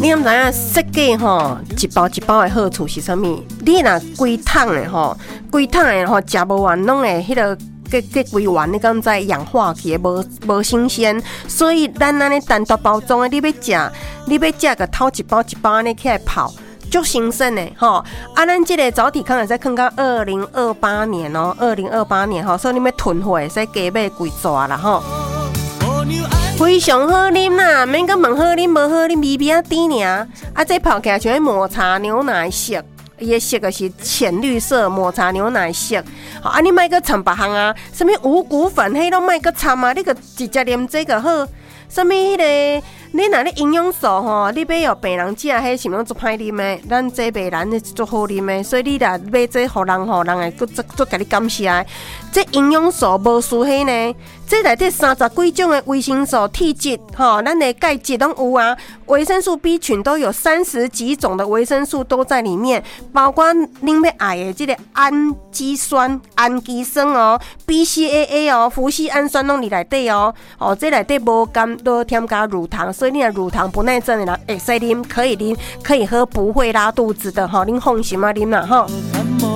你毋知影设计吼，一包一包的好处是啥物？你若规桶的吼，规桶的吼，食无完拢会迄个。规丸你敢知氧化去无新鲜，所以咱安尼单独包装的，你要食个偷一包一包安尼起来泡，足新鲜的吼。啊，咱这个早体康会使放到2028年哦，2028年吼，所以你要囤货会使加买几抓啦吼。非常好啉啦，免讲问好啉无好啉，微微啊甜尔。啊，这泡起来像抹茶牛奶色。伊的色就是浅绿色抹茶牛奶色，好啊！你莫个掺别项啊，什么五谷粉，迄拢莫个掺啊，你个直接啉这个好。什么迄个，你若咧营养素吼，你要互病人食，迄是拢足歹啉的。咱这袂咱的足好啉的，所以你若买这互人吼，人会足甲你感谢。这营养素无输迄呢，这内底30几种的维生素、铁质，吼，咱的钙质拢有啊。维生素 B 群都有30几种的维生素都在里面，包括恁要爱的这个氨基酸哦、BCAA 哦、麩酰氨酸拢伫内底哦。哦，这内底无都添加乳糖，所以你若乳糖不耐症的人会使啉，可以喝，不会拉肚子的吼，恁放心啊啉啦吼。